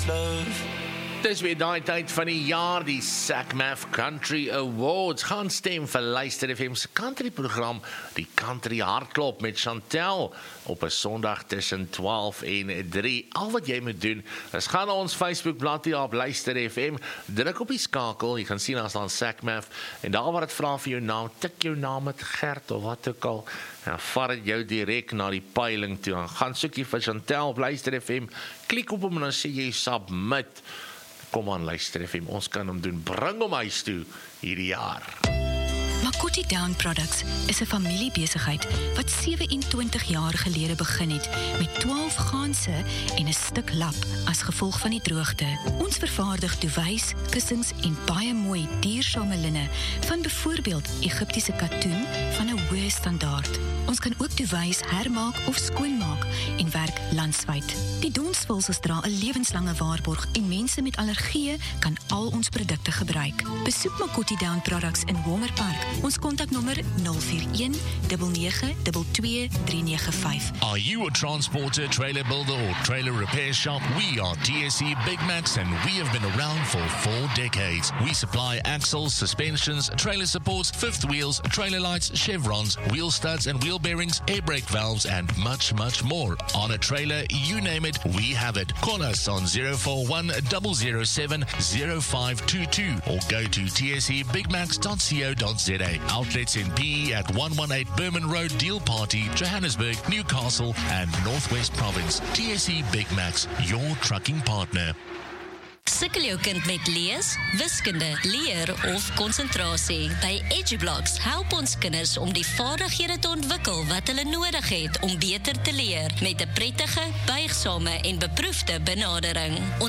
this love. Dis weer daai tyd van die jaar, die SACMAF Country Awards. Gaan stem vir Luister FM se country program, die Country Hardklop met Chantel, op 'n Sondag tussen 12 en 3. Al wat jy moet doen, is gaan na ons Facebook bladsy op Luister FM, druk op die skakel, jy gaan sien as dan SACMAF, en daar waar het vra vir jou naam, tik jou naam met Gert of wat ook al, en vat het jou direk na die peiling toe, en gaan soek jy vir Chantel op Luister FM, klik op hom en dan sê jy submit. Kom aan, Luister FM, ons kan hom doen, bring hom huis toe hierdie jaar. Makoti Down Products is 'n familiebesigheid wat 27 jaar gelede begin het met 12 ganse en 'n stuk lap as gevolg van die droogte. Ons vervaardig duvets, kussings en baie mooi duursame linne van byvoorbeeld Egiptiese katoen van 'n hoë standaard. Ons kan ook duvets hermaak of skoonmaak en werk landwyd. Die donsvulsels dra 'n lewenslange waarborg en mense met allergieë kan al ons produkte gebruik. Besoek Makoti Down Products in Homer Park. Ons kontaknommer 041 9922 395. Are you a transporter, trailer builder or trailer repair shop? We are TSC Big Macs and we have been around for 4 decades. We supply axles, suspensions, trailer supports, fifth wheels, trailer lights, chevrons, wheel studs and wheel bearings, air brake valves and much, much more. On a trailer, you name it, we have it. Call us on 041 007 0522 or go to tsebigmacs.co.za. Outlets in PE at 118 Berman Road, Deal Party, Johannesburg, Newcastle and Northwest Province. TSC Big Macs, your trucking partner. Sukkel jou kind met lees, wiskunde, leer of konsentrasie? By EduBlocks help ons kinders om die vaardighede te ontwikkel wat hulle nodig het om beter te leer met 'n prettige, buigsame en beproefde benadering.